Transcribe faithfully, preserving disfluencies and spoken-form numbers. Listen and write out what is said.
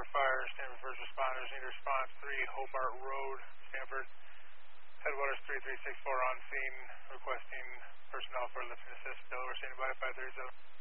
Stanford Fire, Stanford First Responders, need response three Hobart Road, Stanford. Headwaters three three six four on scene, requesting personnel for lift and assist. Delaware standing by five thirty-seven.